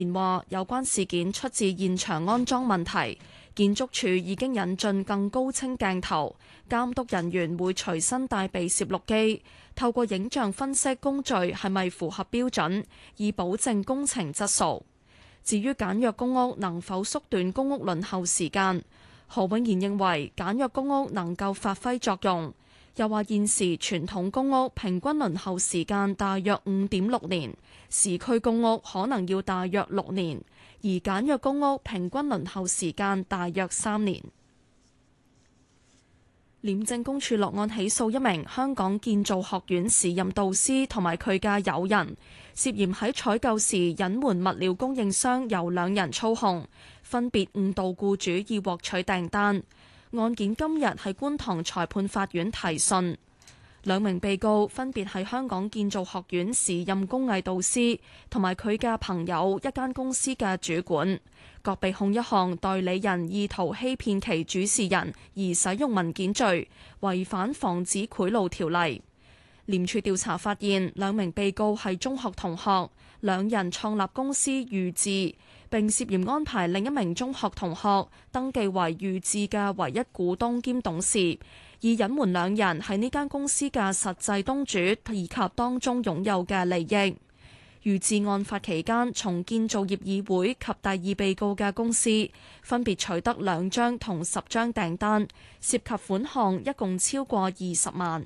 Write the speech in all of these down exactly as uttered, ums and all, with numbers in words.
言話有關事件出自現場安裝問題，建築署已經引進更高清鏡頭，監督人員會隨身帶備攝錄機，透過影像分析工序係咪符合標準，以保證工程質素。至於簡約公屋能否縮短公屋輪候時間，何永賢認為簡約公屋能夠發揮作用。又話現時傳統公屋平均輪候時間大約五點六年，市區公屋可能要大約六年，而簡約公屋平均輪候時間大約三年。廉政公署落案起訴一名香港建造學院時任導師同埋佢嘅友人，涉嫌喺採購時隱瞞物料供應商由兩人操控，分別誤導僱主以獲取訂單。案件今日喺觀塘裁判法院提訊，兩名被告分別係香港建造學院時任工藝導師同埋佢嘅朋友一間公司嘅主管，各被控一項代理人意圖欺騙其主事人而使用文件罪，違反防止賄賂條例。廉署調查發現，兩名被告係中學同學，兩人創立公司預智，並涉嫌安排另一名中學同學登記為預智嘅唯一股東兼董事，以隱瞞兩人係呢間公司嘅實際東主以及當中擁有嘅利益。預智案發期間，從建造業議會及第二被告嘅公司分別取得兩張同十張訂單，涉及款項一共超過二十萬。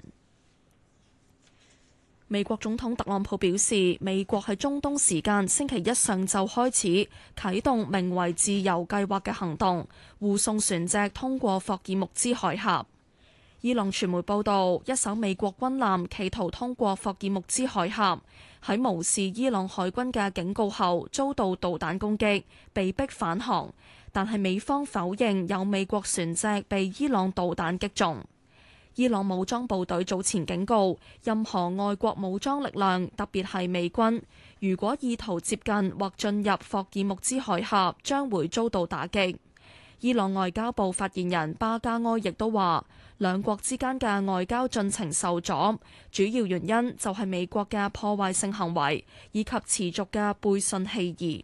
美國總統特朗普表示，美國喺中東時間星期一上晝開始啟動名為自由計劃嘅行動，護送船隻通過霍爾木茲海峽。伊朗傳媒報道，一艘美國軍艦企圖通過霍爾木茲海峽，喺無視伊朗海軍嘅警告後遭到導彈攻擊，被迫返航，但係美方否認有美國船隻被伊朗導彈擊中。伊朗武裝部隊早前警告，任何外國武裝力量，特別係美軍，如果意圖接近或進入霍爾木茲海峽，將會遭到打擊。伊朗外交部發言人巴加埃亦都話，兩國之間嘅外交進程受阻，主要原因就係美國嘅破壞性行為以及持續嘅背信棄義。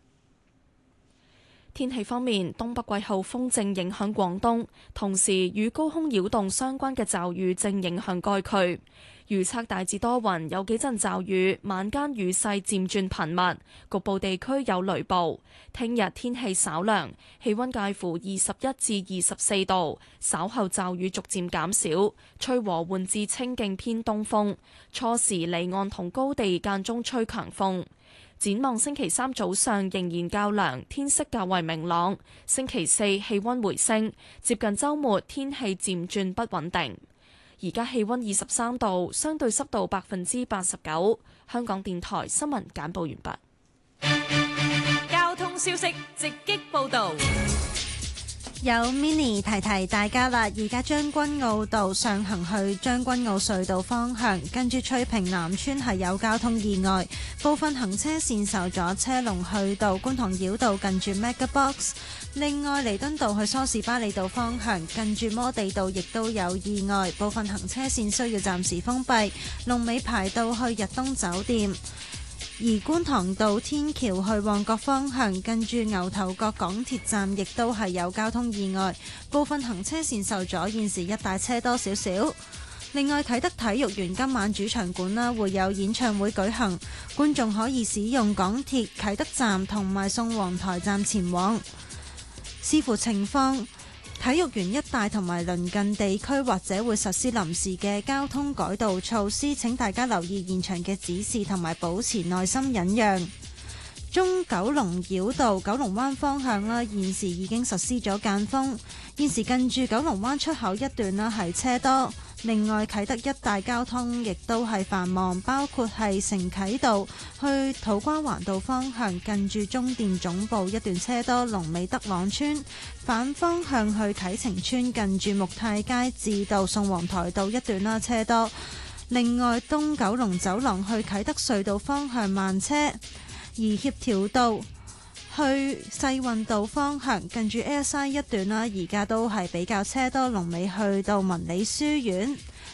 天氣方面，東北季候風正影響廣東，同時與高空擾動相關嘅驟雨正影響該區。預測大致多雲，有幾陣驟雨，晚間雨勢漸轉頻密，局部地區有雷暴。聽日天氣稍涼，氣溫介乎二十一至二十四度，稍後驟雨逐漸減少，吹和緩至清勁偏東風，初時離岸同高地間中吹強風。展望星期三早上仍然較涼，天色較為明朗。星期四氣溫回升，接近週末天氣漸轉不穩定。而家氣溫二十三度，相對濕度百分之八十九。香港電台新聞簡報完畢。交通消息直擊報導。 有 mini 提提大家啦，而家將軍澳道上行去將軍澳隧道方向，跟住翠屏南村係有交通意外，部分行車線受阻，車龍去到觀塘繞道近住 Mega Box。另外，彌敦道去梳士巴利道方向，近住摩地道亦都有意外，部分行車線需要暫時封閉，龍尾排到去日東酒店。而觀塘道天橋去旺角方向，近住牛頭角港鐵站亦都係有交通意外，部分行車線受阻，現時一帶車多少少。另外，啟德體育園今晚主場館啦會有演唱會舉行，觀眾可以使用港鐵啟德站同埋宋皇臺站前往。視乎情況，體育園一帶同埋鄰近地區或者會實施臨時嘅交通改道措施，請大家留意現場嘅指示同埋保持耐心忍讓。中九龍繞道九龍灣方向啦，現時已經實施咗間封，現時近住九龍灣出口一段啦係車多。另外，啟德一帶交通亦都係繁忙，包括係承啟道去土瓜灣道方向，近住中電總部一段車多，龍尾德朗村；反方向去啟晴邨，近住木泰街至到宋皇臺道一段啦車多。另外，東九龍走廊去啟德隧道方向慢車，而協調道去世運道方向，近住 A S I 一段啦，而家都係比較車多，龍尾去到文理書院。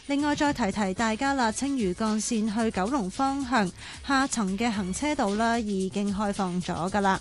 另外再提提大家啦，青嶼幹線去九龍方向下層嘅行車道啦已經開放咗㗎啦。